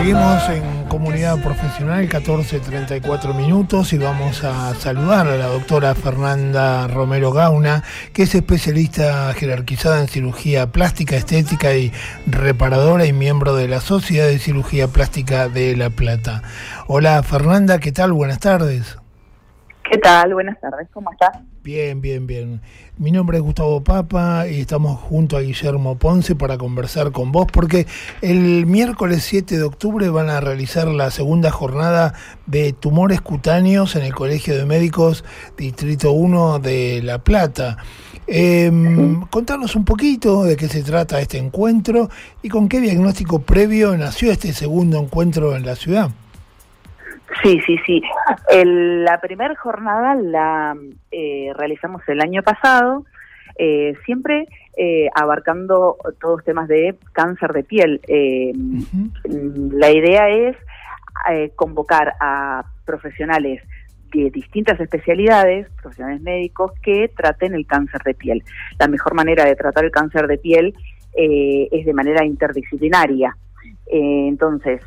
Seguimos en Comunidad Profesional, 14:34 minutos, y vamos a saludar a la doctora Fernanda Romero Gauna, que es especialista jerarquizada en cirugía plástica, estética y reparadora y miembro de la Sociedad de Cirugía Plástica de La Plata. Hola Fernanda, ¿qué tal? Buenas tardes. ¿Qué tal? Buenas tardes, ¿cómo estás? Bien, bien, bien. Mi nombre es Gustavo Papa y estamos junto a Guillermo Ponce para conversar con vos porque el miércoles 7 de octubre van a realizar la segunda jornada de tumores cutáneos en el Colegio de Médicos Distrito 1 de La Plata. Contanos un poquito de qué se trata este encuentro y con qué diagnóstico previo nació este segundo encuentro en la ciudad. Sí. La primera jornada la realizamos el año pasado, siempre abarcando todos temas de cáncer de piel. La idea es convocar a profesionales de distintas especialidades, profesionales médicos, que traten el cáncer de piel. La mejor manera de tratar el cáncer de piel es de manera interdisciplinaria. Entonces,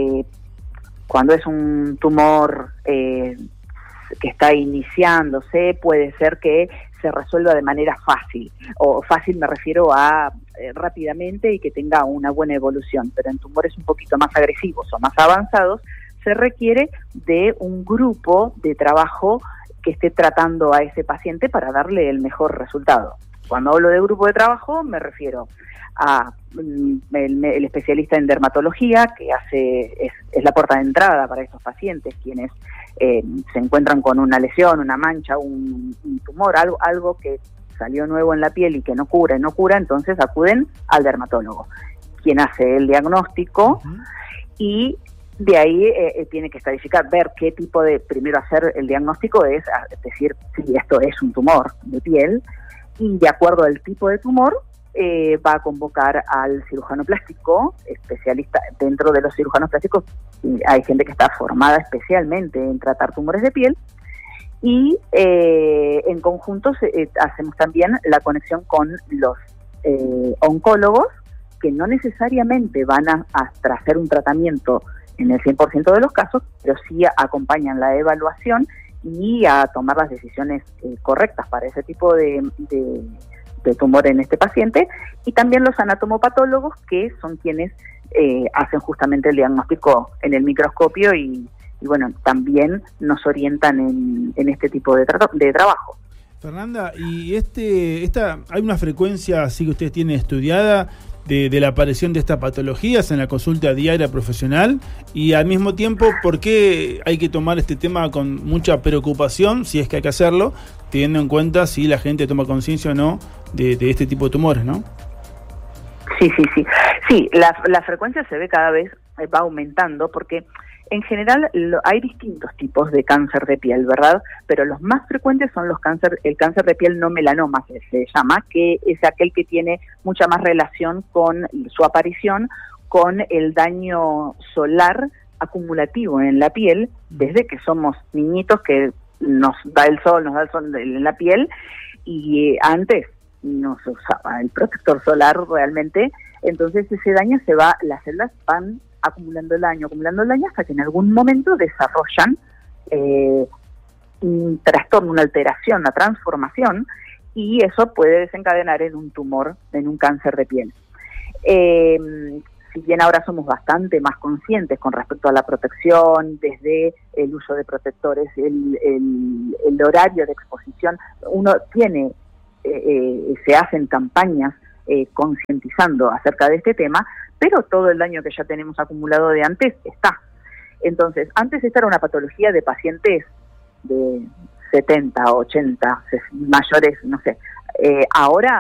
cuando es un tumor que está iniciándose, puede ser que se resuelva de manera fácil, o fácil me refiero a rápidamente y que tenga una buena evolución, pero en tumores un poquito más agresivos o más avanzados, se requiere de un grupo de trabajo que esté tratando a ese paciente para darle el mejor resultado. Cuando hablo de grupo de trabajo, me refiero a el especialista en dermatología, que es la puerta de entrada para estos pacientes, quienes se encuentran con una lesión, una mancha, un tumor, algo que salió nuevo en la piel y que no cura, entonces acuden al dermatólogo, quien hace el diagnóstico y de ahí tiene que estadificar, ver qué tipo de, primero hacer el diagnóstico, es decir, si esto es un tumor de piel, y de acuerdo al tipo de tumor, va a convocar al cirujano plástico, especialista. Dentro de los cirujanos plásticos hay gente que está formada especialmente en tratar tumores de piel, y en conjunto hacemos también la conexión con los oncólogos, que no necesariamente van a hacer un tratamiento en el 100% de los casos, pero sí acompañan la evaluación y a tomar las decisiones correctas para ese tipo de tumor en este paciente, y también los anatomopatólogos, que son quienes hacen justamente el diagnóstico en el microscopio y bueno, también nos orientan en este tipo de trabajo. Fernanda, y hay una frecuencia así que usted tiene estudiada de la aparición de estas patologías en la consulta diaria profesional, y al mismo tiempo, ¿por qué hay que tomar este tema con mucha preocupación, si es que hay que hacerlo, teniendo en cuenta si la gente toma conciencia o no de este tipo de tumores, ¿no? Sí, la frecuencia se ve cada vez, va aumentando, porque en general hay distintos tipos de cáncer de piel, ¿verdad? Pero los más frecuentes son el cáncer de piel no melanoma, que se llama, que es aquel que tiene mucha más relación con su aparición, con el daño solar acumulativo en la piel, desde que somos niñitos, que nos da el sol en la piel, y antes no se usaba el protector solar realmente, entonces ese daño las células van acumulando el daño hasta que en algún momento desarrollan un trastorno, una alteración, una transformación, y eso puede desencadenar en un tumor, en un cáncer de piel. Si bien ahora somos bastante más conscientes con respecto a la protección, desde el uso de protectores, el horario de exposición, uno tiene, se hacen campañas concientizando acerca de este tema, pero todo el daño que ya tenemos acumulado de antes está. Entonces, antes esta era una patología de pacientes de 70, 80, mayores, no sé. Ahora